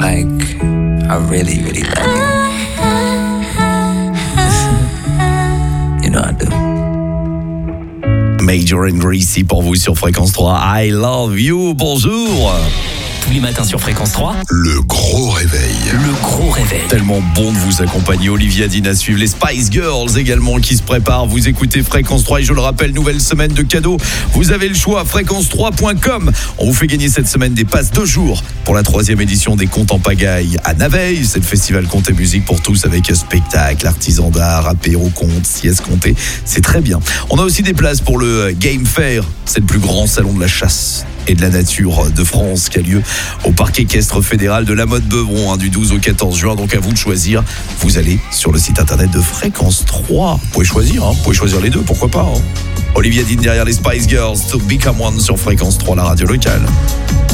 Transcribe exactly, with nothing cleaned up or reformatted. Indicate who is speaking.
Speaker 1: Like, I really, really love you. You know I do.
Speaker 2: Major and Greasy pour vous sur Fréquence trois. I love you. Bonjour.
Speaker 3: Tous les matins sur Fréquence trois.
Speaker 4: Le gros réveil.
Speaker 3: Le gros réveil.
Speaker 2: Tellement bon de vous accompagner. Olivia Dean à suivre. Les Spice Girls également qui se préparent. Vous écoutez Fréquence trois et je le rappelle, nouvelle semaine de cadeaux. Vous avez le choix, fréquence trois point com. On vous fait gagner cette semaine des passes deux jours pour la troisième édition des Contes en Pagaille à Naveil. C'est le festival Contes et musique pour tous avec spectacle, artisan d'art, apéro, contes, sieste comptée. C'est très bien. On a aussi des places pour le Game Fair. C'est le plus grand salon de la chasse et de la nature de France qui a lieu au parc équestre fédéral de la Motte-Beuvron hein, du douze au quatorze juin. Donc à vous de choisir. Vous allez sur le site internet de Fréquence trois. Vous pouvez choisir, hein. Vous pouvez choisir les deux, pourquoi pas hein. Olivia Dean derrière les Spice Girls, To Become One sur Fréquence trois, la radio locale.